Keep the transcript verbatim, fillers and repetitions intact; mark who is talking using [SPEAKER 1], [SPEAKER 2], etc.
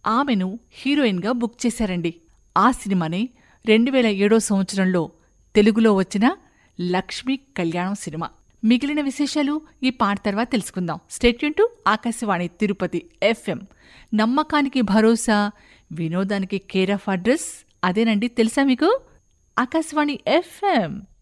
[SPEAKER 1] ఆమెను హీరోయిన్గా బుక్ చేశారండి. ఆ సినిమానే రెండు వేల ఏడో సంవత్సరంలో తెలుగులో వచ్చిన లక్ష్మీ కళ్యాణం సినిమా. మిగిలిన విశేషాలు ఈ పాట తర్వాత తెలుసుకుందాం. State Yoon to Akashvani Tirupati FM. నమ్మకానికి భరోసా, వినోదానికి కేర్ ఆఫ్ అడ్రస్ అదేనండి. తెలుసా మీకు? ఆకాశవాణి ఎఫ్ఎం.